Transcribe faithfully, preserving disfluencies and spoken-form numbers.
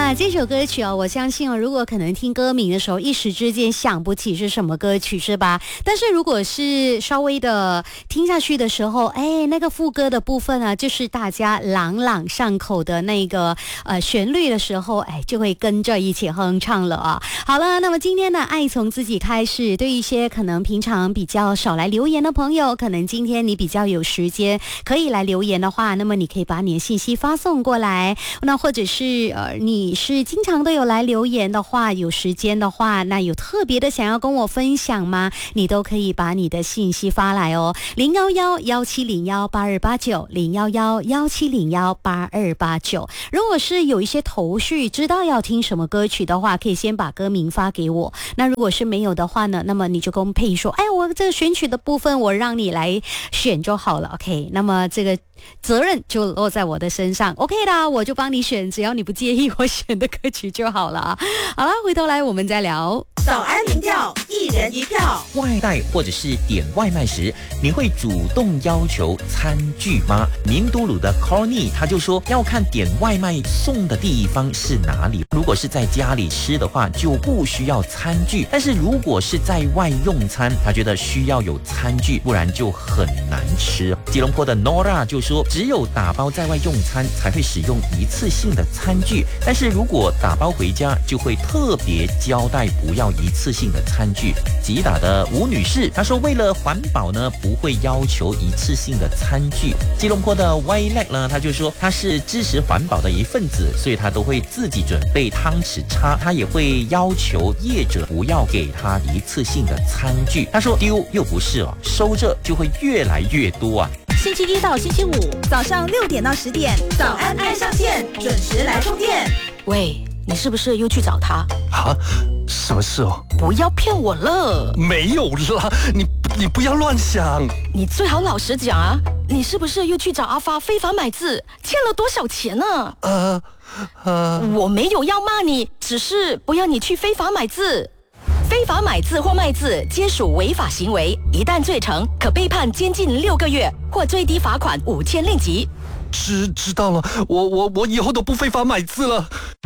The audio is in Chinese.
那这首歌曲哦，我相信哦，如果可能听歌名的时候，一时之间想不起是什么歌曲，是吧？但是如果是稍微的听下去的时候，哎，那个副歌的部分啊，就是大家朗朗上口的那个呃旋律的时候，哎，就会跟着一起哼唱了啊。好了，那么今天呢，爱从自己开始，对一些可能平常比较少来留言的朋友，可能今天你比较有时间可以来留言的话，那么你可以把你的信息发送过来。那或者是呃你是经常都有来留言的话，有时间的话，那有特别的想要跟我分享吗？你都可以把你的信息发来哦，零幺幺幺七零幺八二八九，零幺幺幺七零幺八二八九。如果是有一些头绪，知道要听什么歌曲的话，可以先把歌名发给我。那如果是没有的话呢，那么你就跟佩仪说，哎，我这个选曲的部分我让你来选就好了 OK。 那么这个责任就落在我的身上 OK 的，我就帮你选，只要你不介意我选的歌曲就好了。好了，回头来我们再聊。 早安民调，一人一票。 外带或者是点外卖时，你会主动要求餐具吗？明都鲁的 Corny 他就说要看点外卖送的地方是哪里。如果是在家里吃的话，就不需要餐具；但是如果是在外用餐，他觉得需要有餐具，不然就很难吃。吉隆坡的 Nora 就说，只有打包在外用餐才会使用一次性的餐具，但是如果打包回家，就会特别交代不要一次性的餐具。吉打的吴女士她说，为了环保呢，不会要求一次性的餐具。吉隆坡的 Yleg 呢，他就说他是支持环保的一份子，所以他都会自己准备汤匙叉，他也会要求业者不要给他一次性的餐具。他说丢又不是哦，收着就会越来越多啊。 星期一到星期五早上六点到十点，早安爱上线，准时来充电。 喂，你是不是又去找他？ 啊，什么事哦？ 不要骗我了。 没有啦，你你不要乱想。 你最好老实讲啊，你是不是又去找阿发非法买字，欠了多少钱呢？ 呃呃， 我没有要骂你，只是不要你去非法买字。非法买字或卖字皆属违法行为，一旦罪成，可被判监禁六个月，或最低罚款五千令吉。 知知道了，我我我以后都不非法买字了。